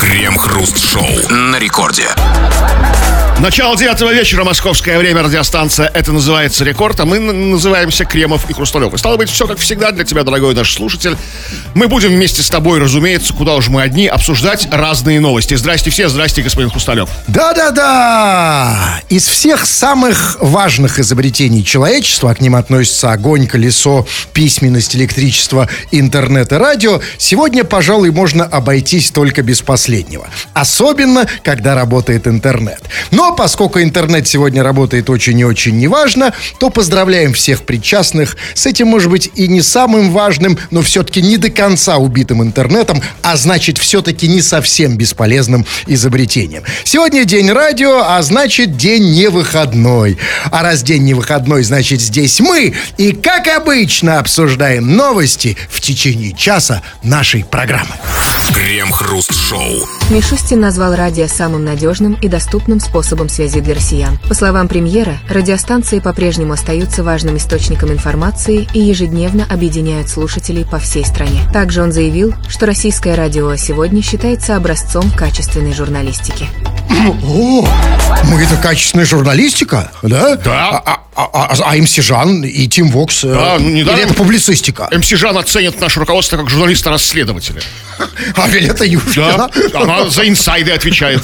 Крем-хруст-шоу на рекорде. Начало 9 вечера, московское время, радиостанция «Это называется Рекорд», а мы называемся Кремов и Хрусталев. И стало быть, все как всегда для тебя, дорогой наш слушатель. Мы будем вместе с тобой, разумеется, куда уж мы одни, обсуждать разные новости. Здрасте все, здрасте, господин Хрусталев. Да-да-да! Из всех самых важных изобретений человечества, а к ним относятся огонь, колесо, письменность, электричество, интернет и радио, сегодня, пожалуй, можно обойтись только без последнего. Особенно, когда работает интернет. Но поскольку интернет сегодня работает очень и очень неважно, то поздравляем всех причастных с этим, может быть, и не самым важным, но все-таки не до конца убитым интернетом, а значит, все-таки не совсем бесполезным изобретением. Сегодня день радио, а значит, день не выходной. А раз день не выходной, значит, здесь мы. И, как обычно, обсуждаем новости в течение часа нашей программы. Крем-хруст-шоу. Мишустин назвал радио самым надежным и доступным способом связи для россиян. По словам премьера, радиостанции по-прежнему остаются важным источником информации и ежедневно объединяют слушателей по всей стране. Также он заявил, что российское радио сегодня считается образцом качественной журналистики. О, мы это качественная журналистика, да? Да. А МС Жан и Тим Вокс, Да, или это публицистика? МС Жан оценит наше руководство как журналиста-расследователя. А Виолетта Юшкина? Да, она за инсайды отвечает.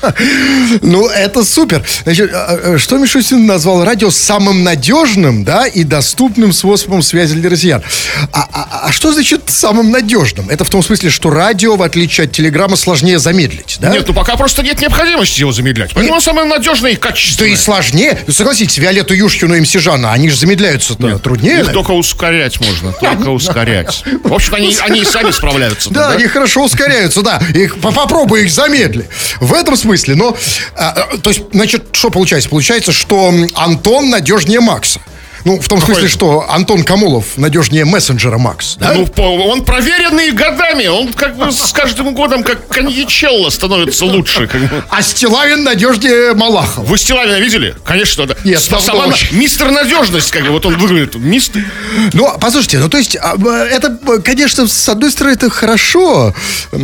Ну, это супер. Значит, что Мишустин назвал радио самым надежным, да, и доступным способом связи для россиян. А что значит самым надежным? Это в том смысле, что радио, в отличие от телеграмма, сложнее замедлить, да? Нет, ну пока просто нет необходимости его замедлять. Поэтому он самое надежное и Да качественное. и сложнее. Ну, согласитесь, Виолетту Юшкину и МС Жана, они же замедляются труднее. Их наверное. только ускорять можно, только ускорять. В общем, они и сами справляются. Да, они хорошо ускоряются, да. Попробуй их замедли. В этом смысле. Но, то есть, значит, что получается? Получается, что Антон надежнее Макса. Ну, в том смысле, что Антон Камолов надежнее мессенджера Макс, да? Ну, он проверенный годами. Он как бы с каждым годом как коньячелло становится лучше. А Стилавин надежнее Малахова. Вы Стилавина видели? Конечно, да. Нет, мистер надежность, как бы, вот он выглядит. Мистер. Ну, послушайте, ну, то есть, это, конечно, с одной стороны, это хорошо,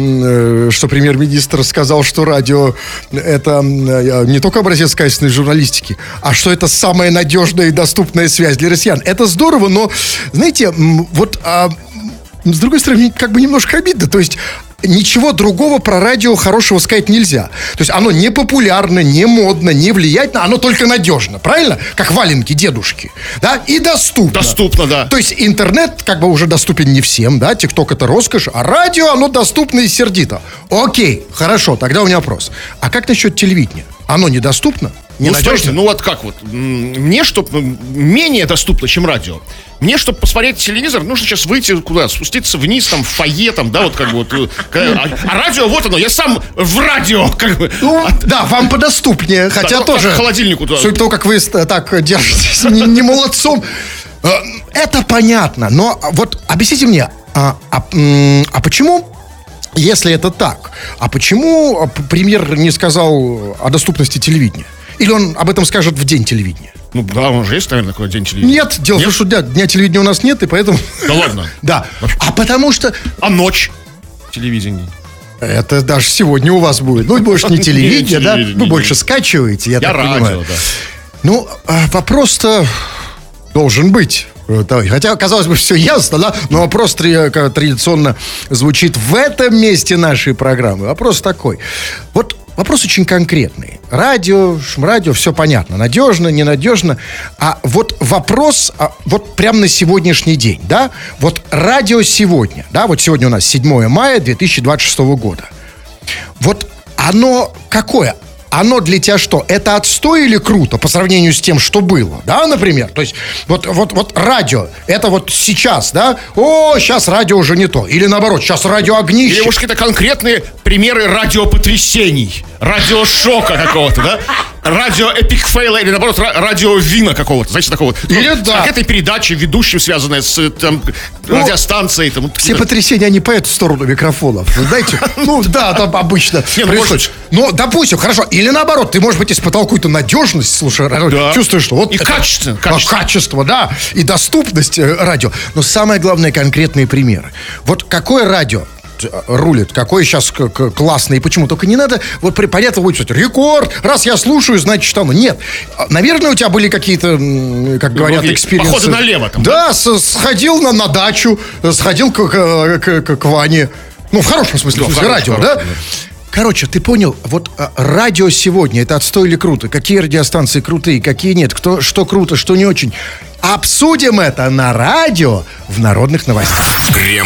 что премьер-министр сказал, что радио это не только образец качественной журналистики, а что это самая надежная и доступная связь для россиян. Это здорово, но, знаете, вот с другой стороны, как бы немножко обидно. То есть ничего другого про радио хорошего сказать нельзя. То есть оно не популярно, не модно, не влиятельно, оно только надежно, правильно? Как валенки дедушки, да? И доступно. Доступно, да. То есть интернет как бы уже доступен не всем, да? ТикТок это роскошь, а радио оно доступно и сердито. Окей, хорошо, тогда у меня вопрос. А как насчет телевидения? Оно недоступно? Ну, смотрите, ну вот как вот. Мне, чтобы менее доступно, чем радио. Мне, чтобы посмотреть телевизор, нужно сейчас выйти куда? Спуститься вниз, там, в фойе, там, да, вот как бы вот. А радио, вот оно, я сам в радио, как бы. Ну, да, вам подоступнее, хотя да, тоже. К холодильнику, да. Судя по тому, как вы так держитесь, не молодцом. Это понятно, но вот объясните мне, а почему... Если это так, а почему премьер не сказал о доступности телевидения? Или он об этом скажет в день телевидения? Ну да, он же есть, наверное, такой день телевидения. Нет, дело в том, что дня телевидения у нас нет, и поэтому... Да ладно? Да, а потому что... А ночь телевидения? Это даже сегодня у вас будет. Ну, больше не телевидение, да? Вы больше скачиваете, я так понимаю. Да. Ну, вопрос-то должен быть. Хотя, казалось бы, все ясно, да? Но вопрос традиционно звучит в этом месте нашей программы. Вопрос такой. Вот вопрос очень конкретный. Радио, шмрадио, все понятно. Надежно, ненадежно. А вот вопрос, вот прямо на сегодняшний день, да? Вот радио сегодня, да? Вот сегодня у нас 7 мая 2026 года. Вот оно какое? Оно для тебя что? Это отстой или круто по сравнению с тем, что было? Да, например? То есть, вот радио, это вот сейчас, да? О, сейчас радио уже не то. Или наоборот, сейчас радио огнище. Или, может, какие-то конкретные примеры радиопотрясений, радиошока какого-то, да? Радио эпик фейла или, наоборот, радио вина какого-то, знаете, такого. Или да. Как этой передачи, ведущим, связанной с там, радиостанцией. Там, все потрясения, они по эту сторону микрофонов. Знаете? Ну, да, там обычно происходит. Ну, допустим, хорошо. Или наоборот, ты, может быть, испытал какую-то надежность, слушай, чувствуешь, что вот... И качество. Качество, да. И доступность радио. Но самое главное, конкретные примеры. Вот какое радио рулит, какой сейчас классный, и почему. Только не надо, вот понятно будет, кстати, рекорд, раз я слушаю, значит, что оно. Нет. Наверное, у тебя были какие-то, как говорят, экспириенсы. Походы налево там. Да, сходил на дачу, сходил к Ване. Ну, в хорошем смысле, в смысле радио, да? Короче, ты понял, вот радио сегодня, это отстой или круто? Какие радиостанции крутые, какие нет? Что круто, что не очень? Обсудим это на радио в народных новостях. Крем